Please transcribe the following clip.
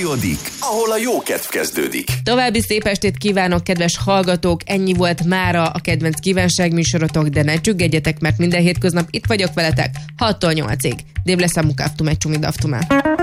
Radiodik, ahol a jó kedv kezdődik. További szép estét kívánok, kedves hallgatók! Ennyi volt mára a kedvenc kívánságműsorotok, de ne csüggedjetek, mert minden hétköznap itt vagyok veletek 6-tól 8-ig. Dév lesz a mukávtum egy csumi davtumá.